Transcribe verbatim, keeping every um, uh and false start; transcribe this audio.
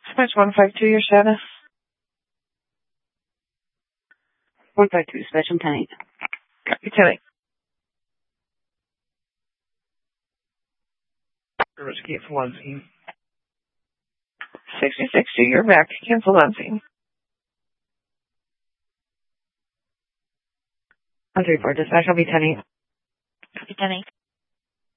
Dispatch one five two, your status. one five two, dispatch, I'm ten eight. Copy, ten eight. Service cancel on scene. sixty sixty, you're back. Cancel on scene. one three four, dispatch, I'll be ten eight. Copy, ten eight.